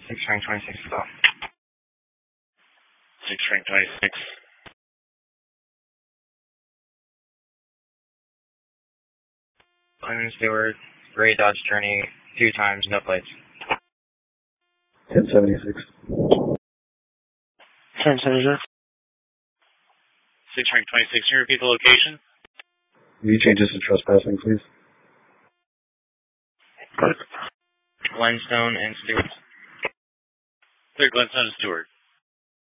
6 rank 26 is off. 6 rank 26. Lyman Stewart, Gray Dodge Journey, 2 times, no plates. 1076. 1076. 6 rank 26. Can you repeat the location? Will you change this to trespassing, please? Glenstone and Stewart. Clear Glenstone and Stewart.